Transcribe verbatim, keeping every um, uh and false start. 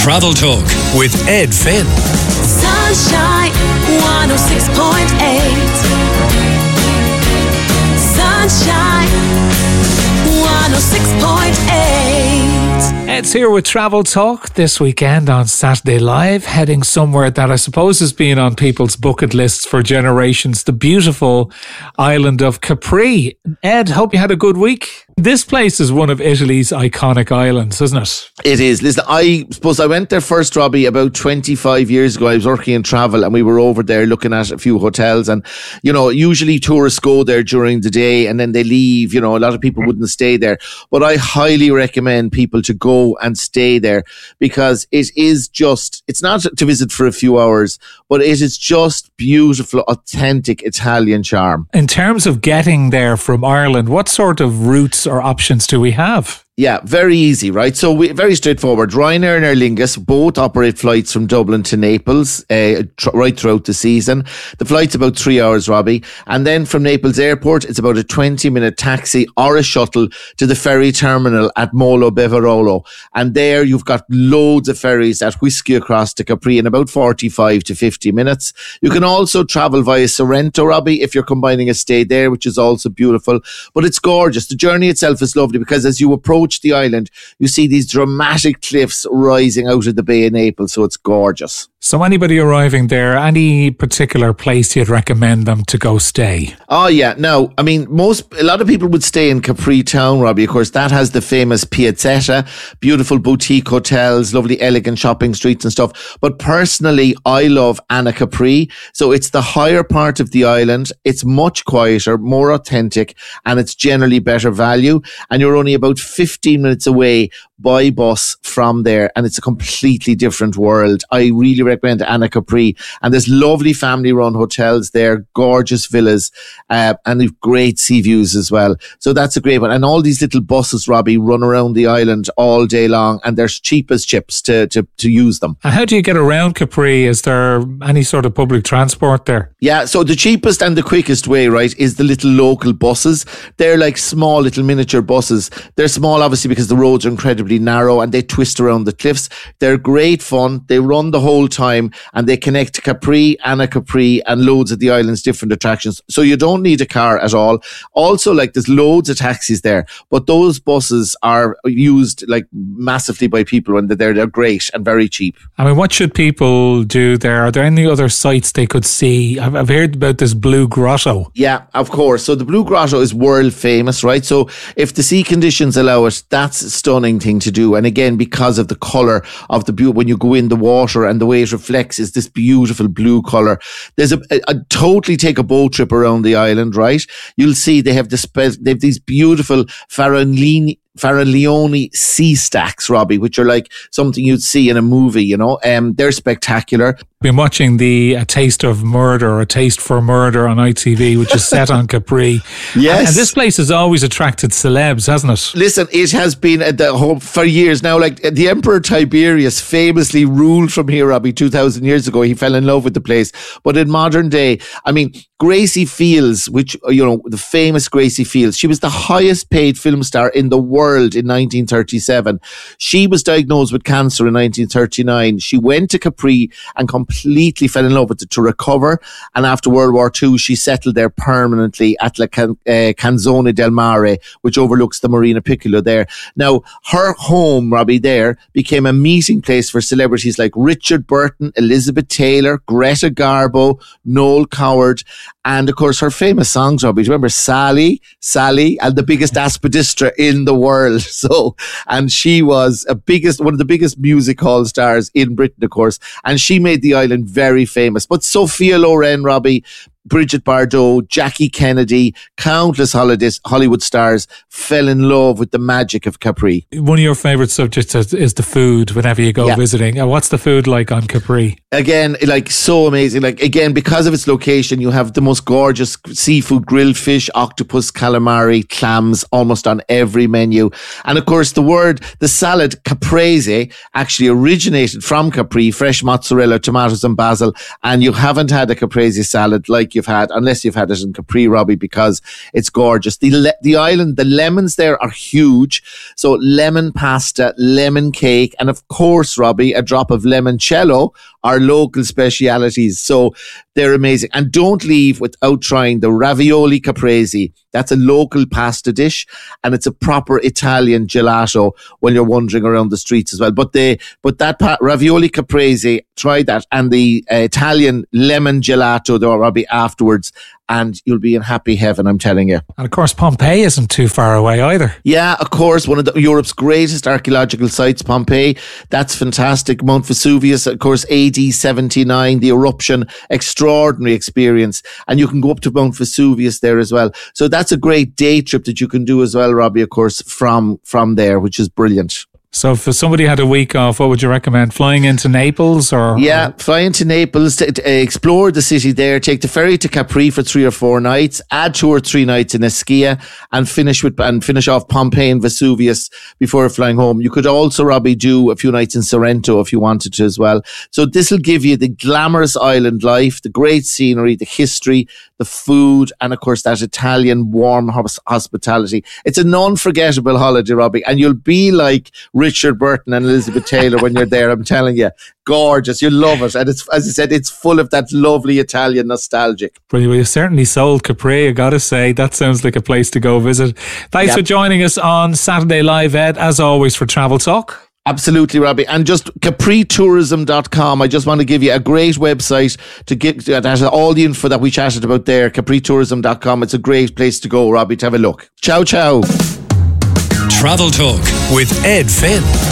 Travel Talk with Ed Finn. Sunshine one oh six point eight. Sunshine one oh six point eight. Ed's here with Travel Talk this weekend on Saturday Live, heading somewhere that I suppose has been on people's bucket lists for generations, the beautiful island of Capri. Ed, hope you had a good week. This place is one of Italy's iconic islands, isn't it? It is. Listen, I suppose I went there first, Robbie, about twenty-five years ago. I was working in travel and we were over there looking at a few hotels, and, you know, usually tourists go there during the day and then they leave. You know, a lot of people wouldn't stay there, but I highly recommend people to go and stay there because it is just, it's not to visit for a few hours, but it is just beautiful, authentic Italian charm. In terms of getting there from Ireland, what sort of routes or options do we have? Yeah, very easy, right? So we, very straightforward. Ryanair and Aer Lingus both operate flights from Dublin to Naples uh, tr- right throughout the season. The flight's about three hours, Robbie. And then from Naples Airport, it's about a twenty-minute taxi or a shuttle to the ferry terminal at Molo Beverolo. And there you've got loads of ferries that whisk you across to Capri in about forty-five to fifty minutes. You can also travel via Sorrento, Robbie, if you're combining a stay there, which is also beautiful. But it's gorgeous. The journey itself is lovely because as you approach the island, you see these dramatic cliffs rising out of the Bay of Naples, so it's gorgeous. So anybody arriving there, any particular place you'd recommend them to go stay? Oh yeah, no, I mean, most, a lot of people would stay in Capri town, Robbie. Of course, that has the famous Piazzetta, beautiful boutique hotels, lovely elegant shopping streets and stuff. But personally, I love Anna Capri. So it's the higher part of the island. It's much quieter, more authentic, and it's generally better value. And you're only about fifteen minutes away by bus from there, and it's a completely different world. I really recommend Anna Capri, and there's lovely family run hotels there, gorgeous villas, uh, and great sea views as well. So that's a great one. And all these little buses, Robbie, run around the island all day long, and they're cheap as chips to, to, to use them. And how do you get around Capri? Is there any sort of public transport there? Yeah, so the cheapest and the quickest way, right, is the little local buses. They're like small little miniature buses. They're small, obviously, because the roads are incredibly narrow and they twist around the cliffs. They're great fun. They run the whole time and they connect to Capri, Anna Capri, and loads of the island's different attractions. So you don't need a car at all. Also, like, there's loads of taxis there, but those buses are used like massively by people when they're there. They're great and very cheap. I mean, what should people do there? Are there any other sites they could see? I've, I've heard about this Blue Grotto. Yeah, of course. So the Blue Grotto is world famous, right? So if the sea conditions allow it, that's a stunning thing to do. And again, because of the colour of the blue, when you go in the water and the way it reflects is this beautiful blue colour. There's a, a, a totally take a boat trip around the island, right? You'll see they have this, they have these beautiful Faraglini, Faraglione sea stacks, Robbie, which are like something you'd see in a movie, you know. Um, they're spectacular. Been watching the A Taste of Murder or A Taste for Murder on I T V, which is set on Capri. Yes. And, and this place has always attracted celebs, hasn't it? Listen, it has been at the home for years now. Like the Emperor Tiberius famously ruled from here, Robbie, two thousand years ago. He fell in love with the place. But in modern day, I mean, Gracie Fields, which, you know, the famous Gracie Fields, she was the highest paid film star in the world in nineteen thirty-seven. She was diagnosed with cancer in nineteen thirty-nine. She went to Capri and completely fell in love with it to recover. And after World War Two, she settled there permanently at La Can- uh, Canzone del Mare, which overlooks the Marina Piccola there. Now, her home, Robbie, there became a meeting place for celebrities like Richard Burton, Elizabeth Taylor, Greta Garbo, Noel Coward, and of course her famous songs, Robbie. Do you remember Sally, Sally, and the biggest aspidistra in the world? So, and she was a biggest, one of the biggest music hall stars in Britain, of course, and she made the island very famous. But Sophia Loren, Robbie, Bridget Bardot, Jackie Kennedy, countless holidays, Hollywood stars fell in love with the magic of Capri. One of your favourite subjects is, is the food whenever you go yeah. visiting. What's the food like on Capri? Again, like so amazing. Like again, because of its location, you have the most gorgeous seafood, grilled fish, octopus, calamari, clams, almost on every menu. And of course, the word, the salad caprese actually originated from Capri, fresh mozzarella, tomatoes and basil. And you haven't had a caprese salad like you've had, unless you've had it in Capri, Robbie, because it's gorgeous. The le- the island, the lemons there are huge. So lemon pasta, lemon cake, and of course, Robbie, a drop of limoncello, our local specialities. So they're amazing. And don't leave without trying the ravioli caprese. That's a local pasta dish, and it's a proper Italian gelato when you're wandering around the streets as well. But they, but that pa- ravioli caprese, try that, and the uh, Italian lemon gelato, though, Robbie, afterwards, and you'll be in happy heaven, I'm telling you. And of course, Pompeii isn't too far away either. Yeah, of course, one of the, Europe's greatest archaeological sites, Pompeii. That's fantastic. Mount Vesuvius, of course, A D seventy-nine, the eruption, extraordinary experience. And you can go up to Mount Vesuvius there as well. So that's a great day trip that you can do as well, Robbie, of course, from, from there, which is brilliant. So if somebody had a week off, what would you recommend? Flying into Naples or? Yeah, fly into Naples, to, to explore the city there, take the ferry to Capri for three or four nights, add two or three nights in Ischia, and finish with and finish off Pompeii and Vesuvius before flying home. You could also, Robbie, do a few nights in Sorrento if you wanted to as well. So this will give you the glamorous island life, the great scenery, the history, the food, and of course that Italian warm hos- hospitality. It's an unforgettable holiday, Robbie, and you'll be like Richard Burton and Elizabeth Taylor when you're there. I'm telling you, gorgeous. You love it, and it's, as I said, it's full of that lovely Italian nostalgic. Brilliant. Well, you certainly sold Capri, I gotta say. That sounds like a place to go visit. Thanks yep. for joining us on Saturday Live, Ed, as always, for Travel Talk. Absolutely, Robbie. And just capri tourism dot com. I just want to give you a great website to get that has all the info that we chatted about there. capri tourism dot com. It's a great place to go, Robbie, to have a look. Ciao, ciao. Travel Talk with Ed Finn.